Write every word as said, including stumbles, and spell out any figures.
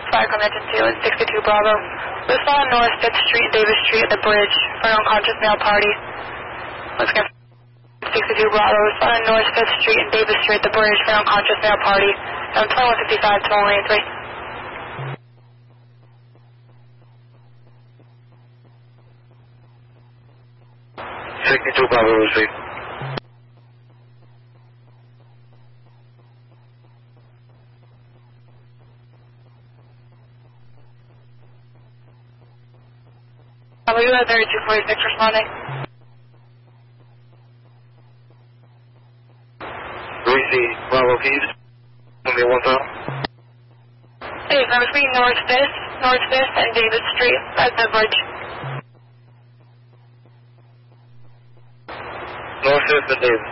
flag on engine two is sixty-two Bravo. This on North fifth Street and Davis Street at the bridge for an unconscious male party. Once again, sixty-two Bravo. This on North fifth Street and Davis Street at the bridge for an unconscious male party. I'm twenty-one fifty-five, twenty-one eighty-three. sixty-two Bravo Street. Bravo, you have thirty-two forty-six responding. Greasy Bravo, can you just tell me one time? Hey, I'm between North fifth, North fifth and Davis Street at the bridge. North fifth and Davis.